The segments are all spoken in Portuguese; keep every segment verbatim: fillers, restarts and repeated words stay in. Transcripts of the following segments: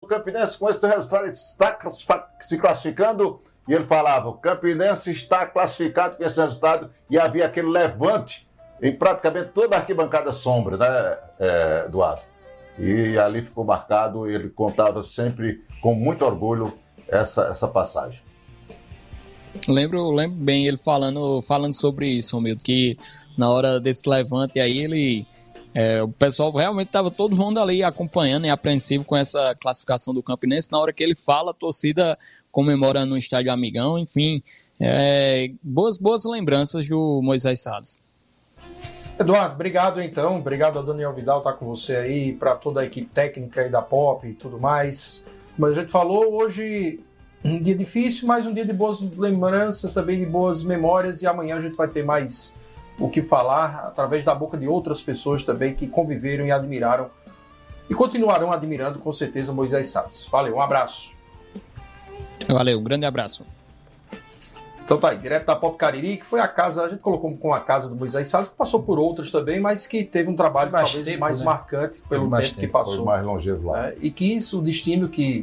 Campinense com esse resultado está se classificando. E ele falava, o Campinense está classificado com esse resultado. E havia aquele levante em praticamente toda a arquibancada sombra, né, é, Eduardo? E ali ficou marcado, ele contava sempre com muito orgulho essa, essa passagem. Lembro, lembro bem ele falando, falando sobre isso, Romildo, que na hora desse levante aí, ele, é, o pessoal realmente estava todo mundo ali acompanhando e apreensivo com essa classificação do Campinense. Na hora que ele fala, a torcida comemora no estádio Amigão, enfim, é, boas, boas lembranças do Moisés Salles. Eduardo, obrigado então, obrigado a Daniel Vidal estar com você aí, para toda a equipe técnica aí da Pop e tudo mais. Como a gente falou, hoje um dia difícil, mas um dia de boas lembranças, também de boas memórias, e amanhã a gente vai ter mais o que falar através da boca de outras pessoas também que conviveram e admiraram e continuarão admirando com certeza Moisés Salles. Valeu, um abraço. Valeu, um grande abraço. Então tá aí, direto da Pop Cariri, que foi a casa, a gente colocou com a casa do Moisés Salles, que passou por outras também, mas que teve um trabalho mais talvez tempo, mais né? marcante pelo mais tempo, tempo que passou. Foi mais longevo lá. É, e quis o destino que,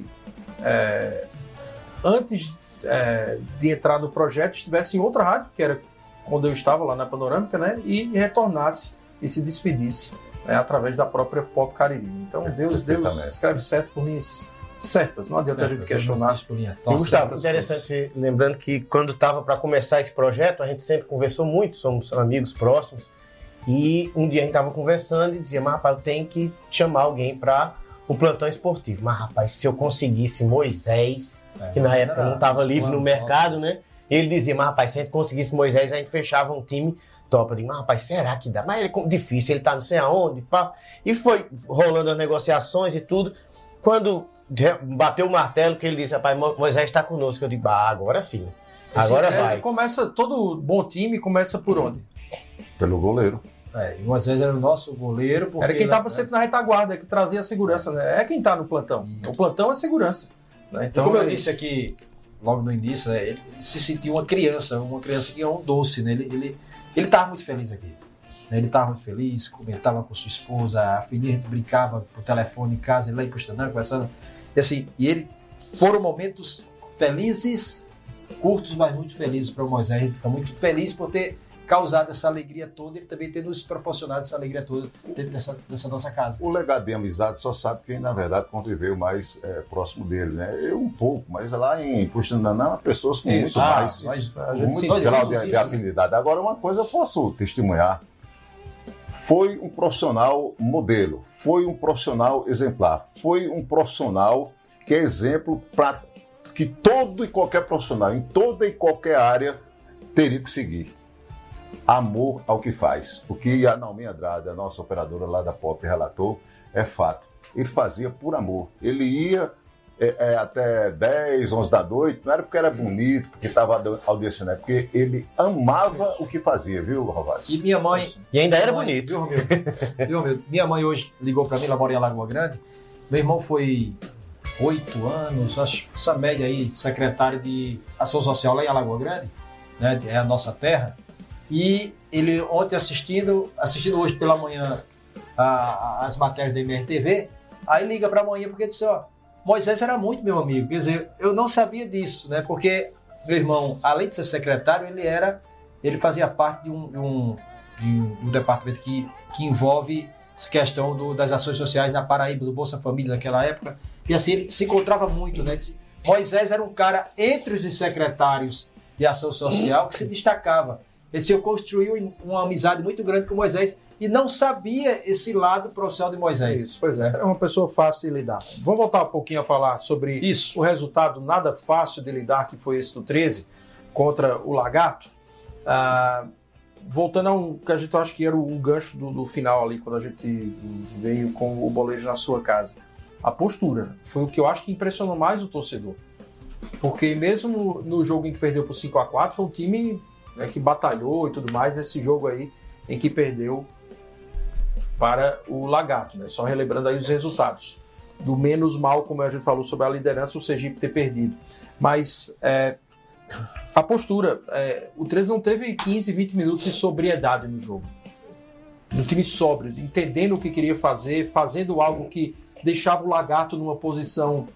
é, antes é, de entrar no projeto, estivesse em outra rádio, que era quando eu estava lá na Panorâmica, né? E retornasse e se despedisse, né, através da própria Pop Cariri. Então Deus, Deus escreve certo por linhas certas, não adianta certo, a gente questionar. E, Gustavo, interessante, lembrando que quando estava para começar esse projeto, a gente sempre conversou muito, somos amigos próximos, e um dia a gente estava conversando e dizia, mas rapaz, eu tenho que chamar alguém para o plantão esportivo. Mas rapaz, se eu conseguisse Moisés, é, que na época não estava livre no mercado, né? Ele dizia, mas rapaz, se a gente conseguisse Moisés, a gente fechava um time top. Eu digo, mas rapaz, será que dá? Mas é difícil, ele tá não sei aonde, pá. E foi rolando as negociações e tudo. Quando bateu o martelo, que ele disse, rapaz, Moisés está conosco. Eu digo, ah, agora sim. Agora assim, vai. É, começa, todo bom time começa por onde? Pelo goleiro. É, e o Moisés era o nosso goleiro. Porque era quem estava sempre na retaguarda, que trazia a segurança, né? É quem está no plantão. O plantão é segurança. Né? Então, e como é eu disse aqui, logo no início, né, ele se sentiu uma criança, uma criança que é um doce, né? Ele ele ele estava muito feliz aqui. Né? Ele estava muito feliz, comentava com sua esposa, a filha, a gente brincava por telefone em casa, ele lá em Puxanã, conversando. E assim, e ele foram momentos felizes, curtos, mas muito felizes para o Moisés. A gente fica muito feliz por ter causado essa alegria toda e ele também ter nos proporcionado essa alegria toda dentro dessa, dessa nossa casa. O legado de amizade só sabe quem, na verdade, conviveu mais é, próximo dele, né? Eu um pouco, mas lá em Puxanã, pessoas com muito ah, mais, nós, muito grau de, de afinidade. Agora, uma coisa eu posso testemunhar. Foi um profissional modelo, foi um profissional exemplar, foi um profissional que é exemplo para que todo e qualquer profissional, em toda e qualquer área, teria que seguir. Amor ao que faz. O que a Naomi Andrade, a nossa operadora lá da Pop, relatou, é fato. Ele fazia por amor. Ele ia é, é, até dez, onze da noite, não era porque era bonito, porque estava audiência, é porque ele amava o que fazia, viu, Rovaz? E minha mãe... E ainda era mãe, bonito. Viu, Romildo? Viu, Romildo? Minha mãe hoje ligou para mim, ela mora em Alagoa Grande. Meu irmão foi oito anos, acho essa média aí, secretário de Ação Social lá em Alagoa Grande, né? É a nossa terra. E ele ontem assistindo, assistindo hoje pela manhã a, a, as matérias da M R T V, aí liga para amanhã porque disse, ó, Moisés era muito meu amigo, quer dizer, eu não sabia disso, né? Porque meu irmão, além de ser secretário, ele era, ele fazia parte de um, de um, de um departamento que, que envolve essa questão do, das ações sociais na Paraíba, do Bolsa Família naquela época, e assim ele se encontrava muito, né? Disse, Moisés era um cara entre os secretários de ação social que se destacava. Ele disse, eu construí uma amizade muito grande com Moisés e não sabia esse lado profissional de Moisés. Isso, pois é. É uma pessoa fácil de lidar. Vamos voltar um pouquinho a falar sobre Isso. o resultado nada fácil de lidar que foi esse do treze contra o Lagarto. Ah, voltando a um que a gente acha que era o, o gancho do, do final ali, quando a gente veio com o bolejo na sua casa. A postura foi o que eu acho que impressionou mais o torcedor. Porque mesmo no, no jogo em que perdeu por cinco a quatro, foi um time... Né, que batalhou e tudo mais, esse jogo aí em que perdeu para o Lagarto, né? Só relembrando aí os resultados. Do menos mal, como a gente falou sobre a liderança, o Sergipe ter perdido. Mas é, a postura, é, o treze não teve quinze, vinte minutos de sobriedade no jogo. Um time sóbrio, entendendo o que queria fazer, fazendo algo que deixava o Lagarto numa posição